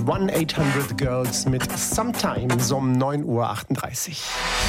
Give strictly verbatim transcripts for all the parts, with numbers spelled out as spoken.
one eight hundred girls mit Sometimes um neun Uhr achtunddreißig.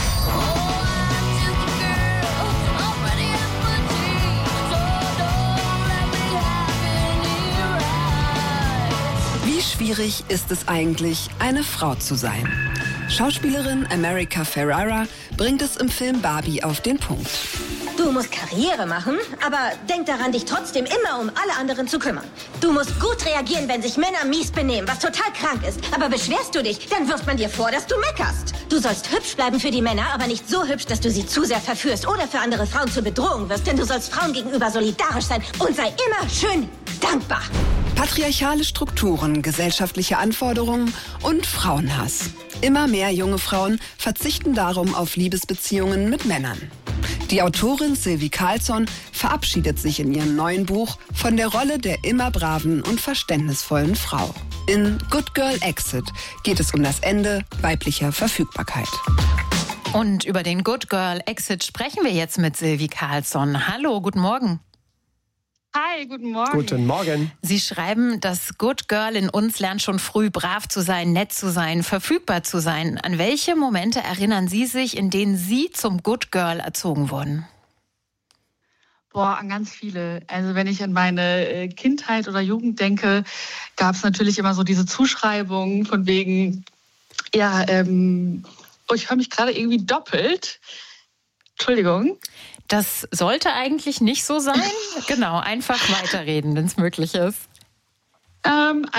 Wie schwierig ist es eigentlich, eine Frau zu sein? Schauspielerin America Ferrera bringt es im Film Barbie auf den Punkt. Du musst Karriere machen, aber denk daran, dich trotzdem immer um alle anderen zu kümmern. Du musst gut reagieren, wenn sich Männer mies benehmen, was total krank ist. Aber beschwerst du dich, dann wirft man dir vor, dass du meckerst. Du sollst hübsch bleiben für die Männer, aber nicht so hübsch, dass du sie zu sehr verführst oder für andere Frauen zur Bedrohung wirst. Denn du sollst Frauen gegenüber solidarisch sein und sei immer schön dankbar. Patriarchale Strukturen, gesellschaftliche Anforderungen und Frauenhass. Immer mehr junge Frauen verzichten darum auf Liebesbeziehungen mit Männern. Die Autorin Sylvie Carlsson verabschiedet sich in ihrem neuen Buch von der Rolle der immer braven und verständnisvollen Frau. In Good Girl Exit geht es um das Ende weiblicher Verfügbarkeit. Und über den Good Girl Exit sprechen wir jetzt mit Sylvie Carlsson. Hallo, guten Morgen. Hi, guten Morgen. Guten Morgen. Sie schreiben, das Good Girl in uns lernt schon früh, brav zu sein, nett zu sein, verfügbar zu sein. An welche Momente erinnern Sie sich, in denen Sie zum Good Girl erzogen wurden? Boah, an ganz viele. Also wenn ich an meine Kindheit oder Jugend denke, gab es natürlich immer so diese Zuschreibungen von wegen, ja, ähm, oh, ich höre mich gerade irgendwie doppelt. Entschuldigung. Das sollte eigentlich nicht so sein. Genau, einfach weiterreden, wenn es möglich ist. Ähm,